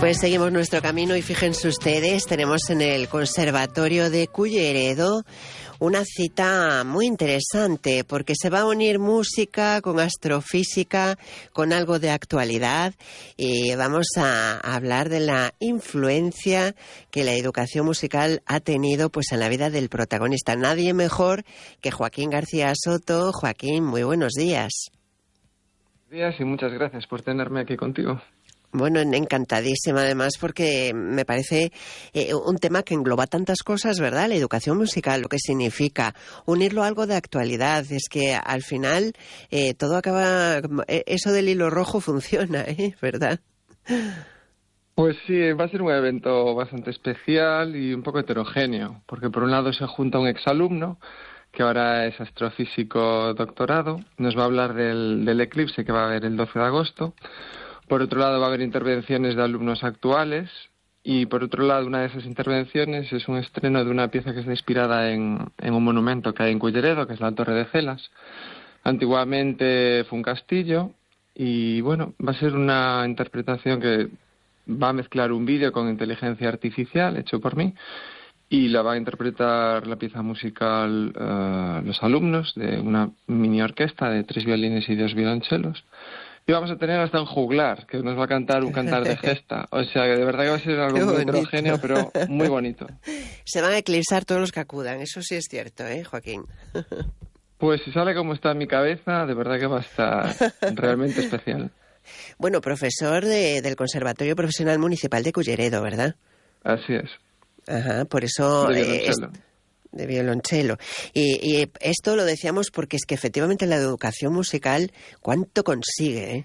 Pues seguimos nuestro camino y fíjense ustedes, tenemos en el Conservatorio de Culleredo una cita muy interesante porque se va a unir música con astrofísica, con algo de actualidad y vamos a hablar de la influencia que la educación musical ha tenido pues en la vida del protagonista. Nadie mejor que Joaquín García Soto. Joaquín, muy buenos días. Buenos días y muchas gracias por tenerme aquí contigo. Bueno, encantadísima además porque me parece un tema que engloba tantas cosas, ¿verdad? La educación musical, lo que significa unirlo a algo de actualidad. Es que al final todo acaba... Eso del hilo rojo funciona, ¿verdad? Pues sí, va a ser un evento bastante especial y un poco heterogéneo, porque por un lado se junta un exalumno, que ahora es astrofísico doctorado, nos va a hablar del eclipse que va a haber el 12 de agosto. Por otro lado va a haber intervenciones de alumnos actuales y por otro lado una de esas intervenciones es un estreno de una pieza que está inspirada en un monumento que hay en Culleredo, que es la Torre de Celas. Antiguamente fue un castillo y bueno, va a ser una interpretación que va a mezclar un vídeo con inteligencia artificial hecho por mí y la va a interpretar la pieza musical los alumnos de una mini orquesta de 3 violines y 2 violonchelos. Y vamos a tener hasta un juglar, que nos va a cantar un cantar de gesta. O sea, que de verdad que va a ser algo muy heterogéneo, pero muy bonito. Se van a eclipsar todos los que acudan, eso sí es cierto, Joaquín? Pues si sale como está en mi cabeza, de verdad que va a estar realmente especial. Bueno, profesor del Conservatorio Profesional Municipal de Culleredo, ¿verdad? Así es. Ajá, por eso... De violonchelo. De violonchelo. Y esto lo decíamos porque es que efectivamente la educación musical, ¿cuánto consigue?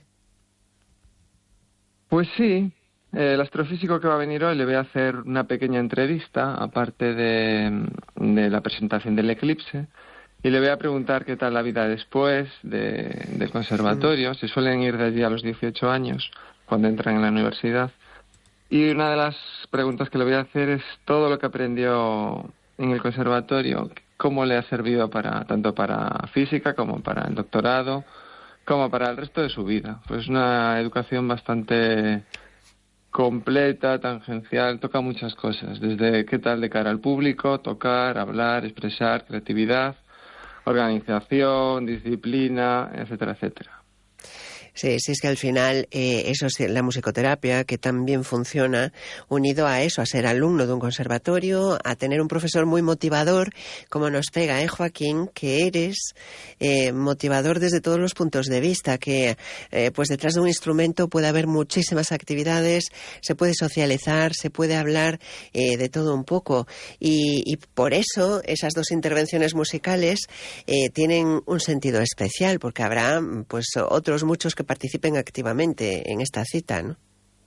Pues sí, el astrofísico que va a venir hoy le voy a hacer una pequeña entrevista, aparte de la presentación del eclipse, y le voy a preguntar qué tal la vida después del conservatorio. Se suelen ir de allí a los 18 años, cuando entran en la universidad. Y una de las preguntas que le voy a hacer es todo lo que aprendió en el conservatorio, cómo le ha servido tanto para física como para el doctorado, como para el resto de su vida. Pues una educación bastante completa, tangencial, toca muchas cosas, desde qué tal de cara al público, tocar, hablar, expresar, creatividad, organización, disciplina, etcétera, etcétera. Sí, es que al final eso es la musicoterapia, que también funciona unido a eso, a ser alumno de un conservatorio, a tener un profesor muy motivador, como nos pega, Joaquín, que eres motivador desde todos los puntos de vista, que pues detrás de un instrumento puede haber muchísimas actividades, se puede socializar, se puede hablar de todo un poco. Y por eso esas dos intervenciones musicales tienen un sentido especial, porque habrá pues otros muchos que participen activamente en esta cita, ¿no?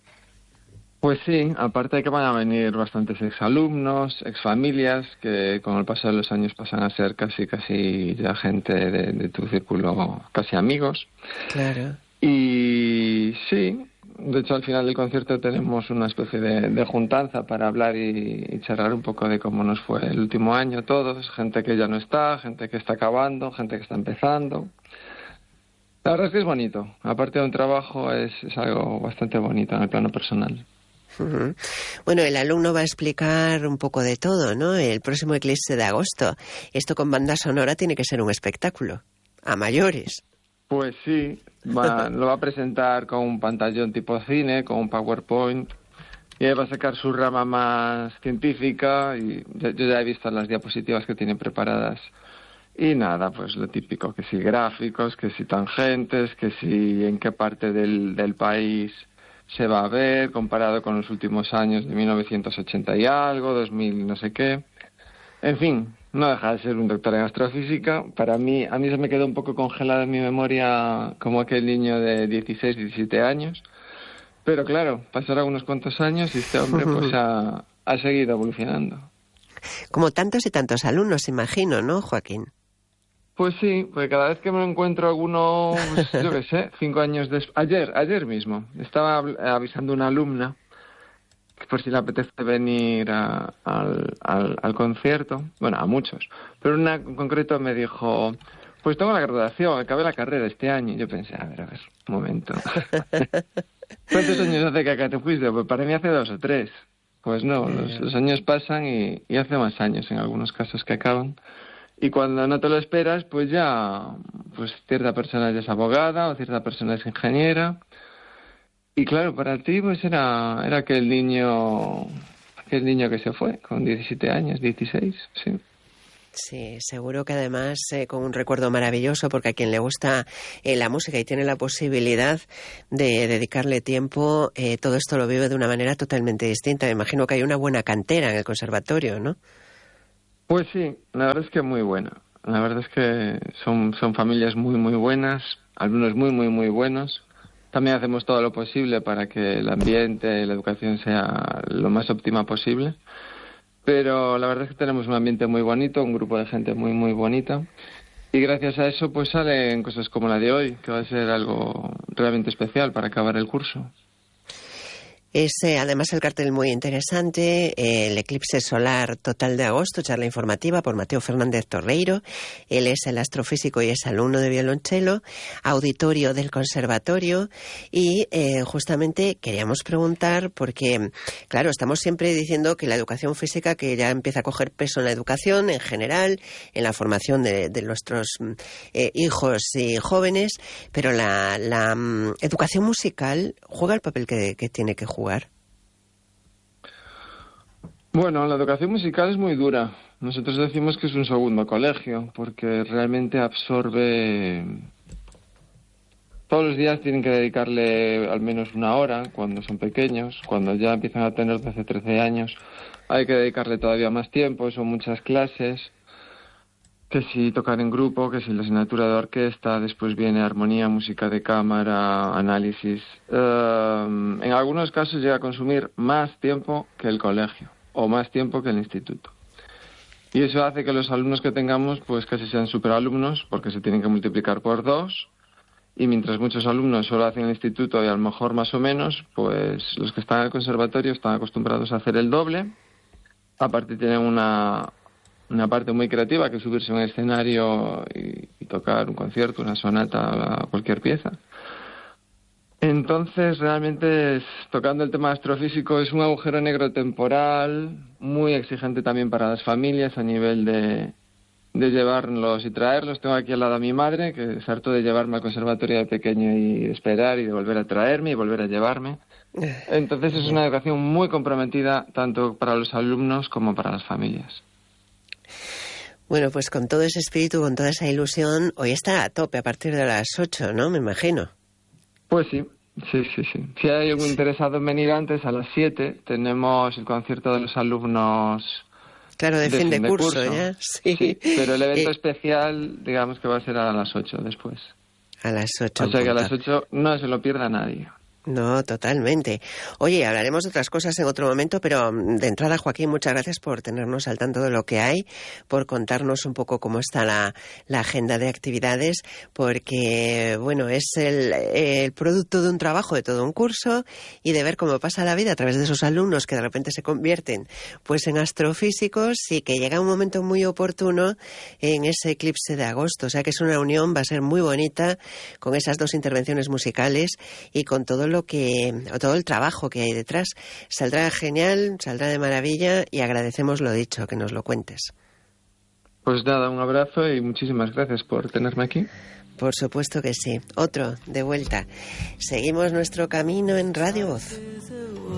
Pues sí, aparte de que van a venir bastantes exalumnos, exfamilias, que con el paso de los años pasan a ser casi ya gente de tu círculo, casi amigos. Claro. Y sí, de hecho al final del concierto tenemos una especie de juntanza para hablar y charlar un poco de cómo nos fue el último año todos, gente que ya no está, gente que está acabando, gente que está empezando. La verdad es que es bonito. Aparte de un trabajo, es algo bastante bonito en el plano personal. Uh-huh. Bueno, el alumno va a explicar un poco de todo, ¿no? El próximo eclipse de agosto. Esto con banda sonora tiene que ser un espectáculo. A mayores. Pues sí. Lo va a presentar con un pantallón tipo cine, con un PowerPoint. Y ahí va a sacar su rama más científica. Y yo ya he visto las diapositivas que tiene preparadas. Y nada, pues lo típico, que si gráficos, que si tangentes, que si en qué parte del país se va a ver, comparado con los últimos años de 1980 y algo, 2000 no sé qué. En fin, no deja de ser un doctor en astrofísica. A mí se me quedó un poco congelado en mi memoria como aquel niño de 16, 17 años. Pero claro, pasaron unos cuantos años y este hombre pues ha seguido evolucionando. Como tantos y tantos alumnos, imagino, ¿no, Joaquín? Pues sí, porque cada vez que me encuentro alguno, pues, yo qué sé, 5 años después... Ayer mismo, estaba avisando a una alumna que por si le apetece venir al concierto, bueno, a muchos, pero una en concreto me dijo, pues tengo la graduación, acabé la carrera este año, y yo pensé, a ver, un momento. ¿Cuántos años hace que acá te fuiste? Pues para mí hace 2 o 3. Pues no, los años pasan y hace más años en algunos casos que acaban. Y cuando no te lo esperas, pues ya, pues cierta persona ya es abogada o cierta persona es ingeniera. Y claro, para ti pues era aquel niño que se fue con 17 años, 16, sí. Sí, seguro que además con un recuerdo maravilloso, porque a quien le gusta la música y tiene la posibilidad de dedicarle tiempo, todo esto lo vive de una manera totalmente distinta. Me imagino que hay una buena cantera en el conservatorio, ¿no? Pues sí, la verdad es que muy buena. La verdad es que son familias muy, muy buenas, alumnos muy, muy, muy buenos. También hacemos todo lo posible para que el ambiente y la educación sea lo más óptima posible. Pero la verdad es que tenemos un ambiente muy bonito, un grupo de gente muy, muy bonita. Y gracias a eso pues salen cosas como la de hoy, que va a ser algo realmente especial para acabar el curso. Es además el cartel muy interesante, el eclipse solar total de agosto, charla informativa por Mateo Fernández Torreiro. Él es el astrofísico y es alumno de violonchelo, auditorio del conservatorio y justamente queríamos preguntar porque, claro, estamos siempre diciendo que la educación física que ya empieza a coger peso en la educación en general, en la formación de nuestros hijos y jóvenes, pero la educación musical juega el papel que tiene que jugar. Bueno, la educación musical es muy dura. Nosotros decimos que es un segundo colegio, porque realmente absorbe... Todos los días tienen que dedicarle al menos 1 hora, cuando son pequeños. Cuando ya empiezan a tener 12, 13 años, hay que dedicarle todavía más tiempo, son muchas clases. Que si tocar en grupo, que si la asignatura de orquesta, después viene armonía, música de cámara, análisis. En algunos casos llega a consumir más tiempo que el colegio o más tiempo que el instituto. Y eso hace que los alumnos que tengamos pues casi sean superalumnos porque se tienen que multiplicar por 2 y mientras muchos alumnos solo hacen el instituto y a lo mejor más o menos, pues los que están en el conservatorio están acostumbrados a hacer el doble. Aparte tienen una parte muy creativa que es subirse a un escenario y tocar un concierto, una sonata, cualquier pieza. Entonces, realmente, tocando el tema astrofísico, es un agujero negro temporal, muy exigente también para las familias a nivel de llevarlos y traerlos. Tengo aquí al lado a mi madre, que se hartó de llevarme al conservatorio de pequeño y esperar y de volver a traerme y volver a llevarme. Entonces, es una educación muy comprometida tanto para los alumnos como para las familias. Bueno, pues con todo ese espíritu, con toda esa ilusión, hoy está a tope a partir de las 8, ¿no? Me imagino. Pues sí. Si hay algún interesado en venir antes, a las 7 tenemos el concierto de los alumnos. Claro, de fin de curso, ¿ya? Sí, pero el evento especial, digamos que va a ser a las 8 después. A las 8. O sea que a las 8 no se lo pierda nadie. No, totalmente. Oye, hablaremos de otras cosas en otro momento, pero de entrada, Joaquín, muchas gracias por tenernos al tanto de lo que hay, por contarnos un poco cómo está la agenda de actividades, porque, bueno, es el producto de un trabajo, de todo un curso, y de ver cómo pasa la vida a través de esos alumnos que de repente se convierten pues en astrofísicos y que llega un momento muy oportuno en ese eclipse de agosto. O sea que es una unión, va a ser muy bonita, con esas 2 intervenciones musicales y con todo el trabajo que hay detrás. Saldrá genial, saldrá de maravilla y agradecemos lo dicho, que nos lo cuentes. Pues nada, un abrazo y muchísimas gracias por tenerme aquí. Por supuesto que sí. Otro, de vuelta. Seguimos nuestro camino en Radio Voz.